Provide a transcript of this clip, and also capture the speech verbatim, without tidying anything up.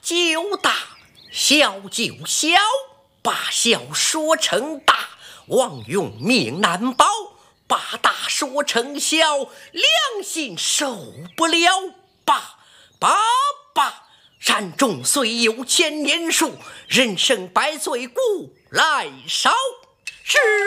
就大，小就小，把小说成大，妄用命难保，把大说成小，良心受不了吧吧吧！山中虽有千年树，人生百岁古来少。是